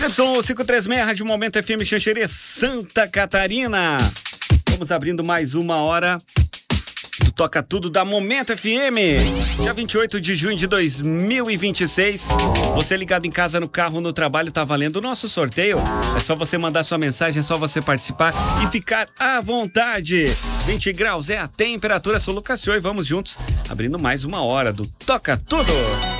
Y536, Rádio Momento FM Xanxerê, Santa Catarina. Vamos abrindo mais uma hora do Toca Tudo da Momento FM. Dia 28 de junho de 2026. Você ligado em casa, no carro, no trabalho, tá valendo o nosso sorteio. É só você mandar sua mensagem, é só você participar e ficar à vontade. 20 graus é a temperatura. Sou Lucas Show e vamos juntos abrindo mais uma hora do Toca Tudo.